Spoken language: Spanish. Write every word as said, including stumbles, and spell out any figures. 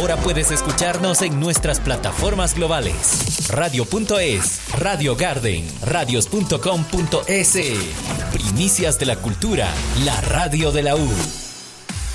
Ahora puedes escucharnos en nuestras plataformas globales. Radio punto es, Radio Garden, radios punto com punto es. Primicias de la cultura, la radio de la U.